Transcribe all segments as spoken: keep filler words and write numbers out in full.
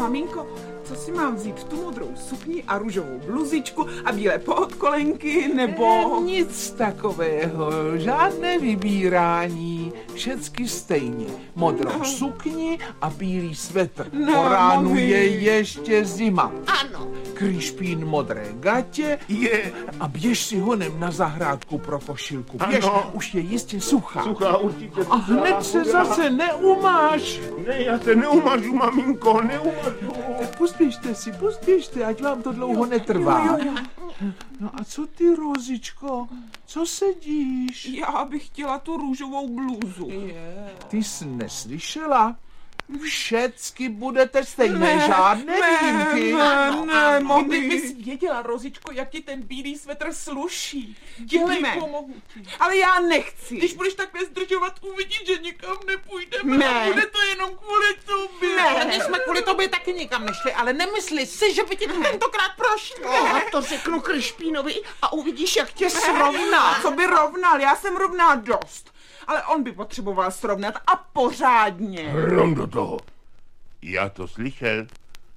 maminko, co si mám vzít? Tu modrou sukni a růžovou bluzičku a bílé podkolenky, nebo... Nic takového, žádné vybírání, všecky stejně. Modrou no. sukni a bílý svetr. No, Po ránu mami. je ještě zima. Ano. Kryšpín modré gatě Je. a běž si honem na zahrádku pro pošilku. Ano. Běž, už je jistě suchá. Suchá určitě. A hned se zase neumáš. Ne, já se neumažu, maminko, neumažu. Tak pospěšte si, pospěšte, ať vám to dlouho netrvá. Jo, jo, jo. No a co ty, Rozičko? Co sedíš? Já bych chtěla tu růžovou blůzu. Ty jsi neslyšela? Všecky budete stejné, Ne, žádné ne, výjimky. ne, ne, mami. Kdybys věděla, Rozičko, jak ti ten bílý svetr sluší. Dělejme. Dělej, pomohu ti. Ale já nechci. Když budeš takhle zdržovat, uvidíš, že nikam nepůjdeme. Ne. A bude to jenom kvůli tobě. Ne. My jsme kvůli tobě taky nikam nešli, ale nemysli si, že by ti to tentokrát prošlo. No, to řeknu Kryšpínovi a uvidíš, jak tě srovná. Co by rovnal? Já jsem rovná dost. Ale on by potřeboval srovnat a pořádně. Hrom do toho. Já to slyšel.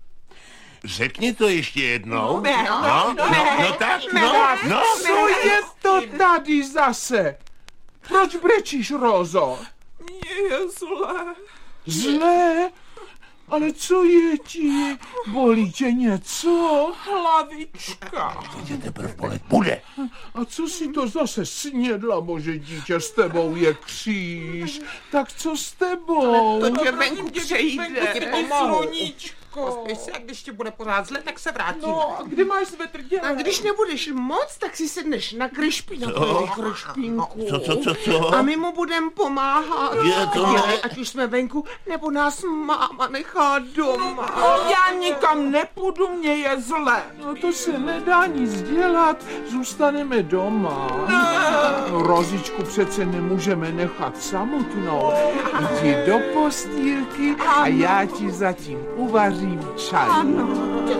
Řekni to ještě jednou. Ne, no, no, no, ne, no tak, ne, no, ne, no. Co je to tady zase? Proč brečíš, Rozo? Mně je zlé. Zlé? Ale co je ti? Bolí tě něco? Hlavička. Tě teprve bolet bude. A co si to zase snědla, bože dítě, s tebou je kříž. Tak co s tebou? To tě venku přejde. Ti pomohu. Sluníčko. Pospěš se, a když ti bude pořád zle, tak se vrátíme. No, a kdy máš svetr dělat? A když nebudeš moc, tak si sedneš na Kryšpínovi, Kryšpínku. Co, co, co, co? A my mu budem pomáhat. Je to Dělej, ne- ať už jsme venku, nebo nás máma nechá doma. Já nikam nepůjdu, mě je zle. No to se nedá nic dělat, zůstaneme doma. No, Rozičku přece nemůžeme nechat samotnou. Jdi do postýlky a já ti zatím uvařím čaj. Ano.